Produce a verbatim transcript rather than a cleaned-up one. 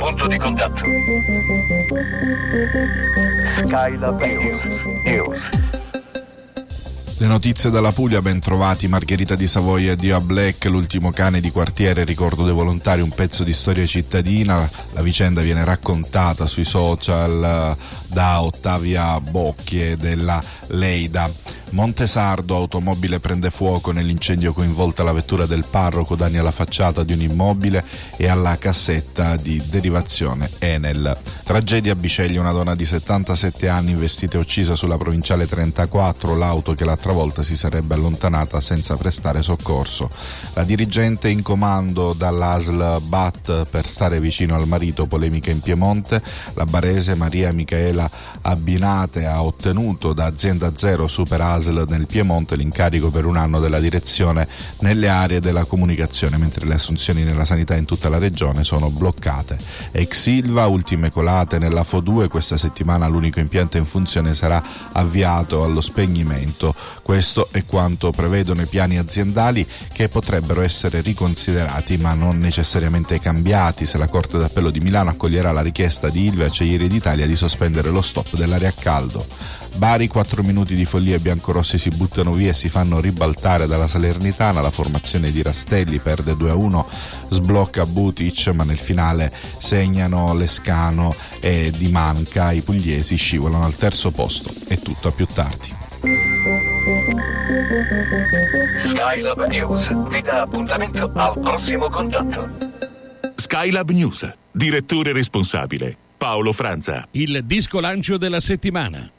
punto di contatto. Skylab News. News. Le notizie dalla Puglia, ben trovati. Margherita di Savoia e Dio Black, l'ultimo cane di quartiere, ricordo dei volontari, un pezzo di storia cittadina. La vicenda viene raccontata sui social da Ottavia Bocchie della Leida. Montesardo, automobile prende fuoco nell'incendio coinvolta la vettura del parroco, danni alla facciata di un immobile e alla cassetta di derivazione Enel. Tragedia a Biceglie, una donna di settantasette anni investita e uccisa sulla provinciale trentaquattro, l'auto che l'altra volta si sarebbe allontanata senza prestare soccorso. La dirigente in comando dall'A S L B A T per stare vicino al marito, polemica in Piemonte. La barese Maria Michaela Abbinate ha ottenuto da Azienda Zero Super A S L nel Piemonte l'incarico per un anno della direzione nelle aree della comunicazione, mentre le assunzioni nella sanità in tutta la regione sono bloccate. Ex Silva, ultime colate nella F O due, questa settimana l'unico impianto in funzione sarà avviato allo spegnimento. Questo è quanto prevedono i piani aziendali, che potrebbero essere riconsiderati ma non necessariamente cambiati se la Corte d'Appello di Milano accoglierà la richiesta di Ilva e Acciaierie d'Italia di sospendere lo stop dell'aria a caldo. Bari, quattro minuti di follia, i biancorossi si buttano via e si fanno ribaltare dalla Salernitana. La formazione di Rastelli perde due a uno, sblocca Butic, ma nel finale segnano Lescano e Di Manca. I pugliesi scivolano al terzo posto. È tutto, a più tardi. Skylab News vi dà appuntamento al prossimo contatto. Skylab News, direttore responsabile Paolo Franza. Il disco lancio della settimana.